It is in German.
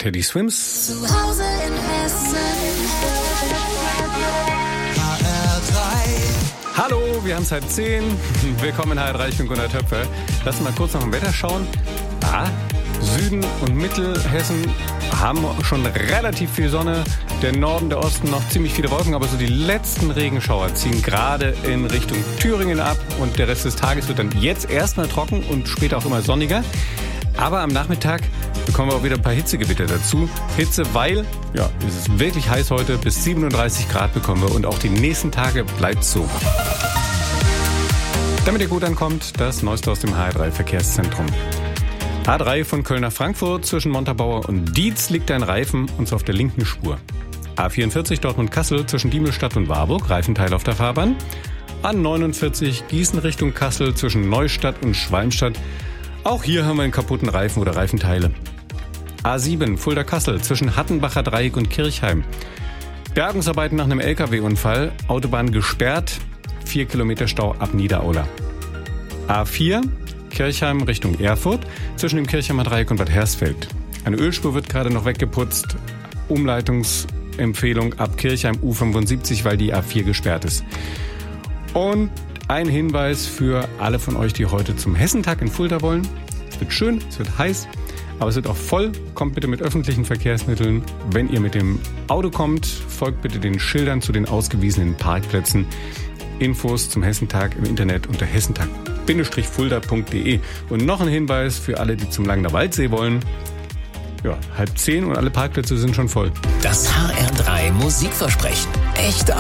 Teddy Swims. Zu Hause in Hessen. HR3. Hallo, wir haben es 9:30. Willkommen in HR3, ich bin Gunnar Töpfer. Lass uns mal kurz nach dem Wetter schauen. Süden und Mittelhessen haben schon relativ viel Sonne. Der Norden, der Osten noch ziemlich viele Wolken, aber so die letzten Regenschauer ziehen gerade in Richtung Thüringen ab und der Rest des Tages wird dann jetzt erstmal trocken und später auch immer sonniger. Aber am Nachmittag bekommen wir auch wieder ein paar Hitzegewitter dazu. Hitze, weil es ist wirklich heiß heute, bis 37 Grad bekommen wir und auch die nächsten Tage bleibt so. Damit ihr gut ankommt, das Neueste aus dem HR3 Verkehrszentrum. A3 von Köln nach Frankfurt zwischen Montabaur und Dietz liegt ein Reifen und zwar auf der linken Spur. A44 Dortmund-Kassel zwischen Diemelstadt und Warburg, Reifenteil auf der Fahrbahn. A49 Gießen Richtung Kassel zwischen Neustadt und Schwalmstadt. Auch hier haben wir einen kaputten Reifen oder Reifenteile. A7 Fulda-Kassel zwischen Hattenbacher Dreieck und Kirchheim. Bergungsarbeiten nach einem LKW-Unfall, Autobahn gesperrt, 4 Kilometer Stau ab Niederaula. A4 Kirchheim Richtung Erfurt zwischen dem Kirchheimer Dreieck und Bad Hersfeld. Eine Ölspur wird gerade noch weggeputzt. Umleitungsempfehlung ab Kirchheim U75, weil die A4 gesperrt ist. Und ein Hinweis für alle von euch, die heute zum Hessentag in Fulda wollen. Es wird schön, es wird heiß, aber es wird auch voll. Kommt bitte mit öffentlichen Verkehrsmitteln. Wenn ihr mit dem Auto kommt, folgt bitte den Schildern zu den ausgewiesenen Parkplätzen. Infos zum Hessentag im Internet unter hessentag-fulda.de. Und noch ein Hinweis für alle, die zum Langener Waldsee wollen. 9:30 und alle Parkplätze sind schon voll. Das HR3 Musikversprechen. Echte